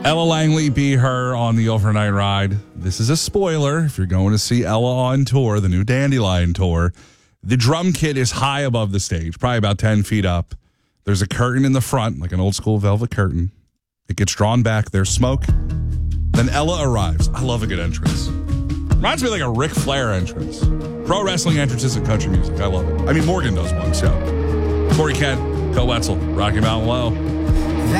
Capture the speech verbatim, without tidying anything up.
Ella Langley be her on the overnight ride. This is a spoiler. If you're going to see Ella on tour, the new Dandelion tour, the drum kit is high above the stage, probably about ten feet up. There's a curtain in the front, like an old school velvet curtain. It gets drawn back. There's smoke. Then Ella arrives. I love a good entrance. Reminds me like a Ric Flair entrance. Pro wrestling entrances in country music. I love it. I mean, Morgan does one, so. Corey Kent, Bill Wetzel, Rocky Mountain Low.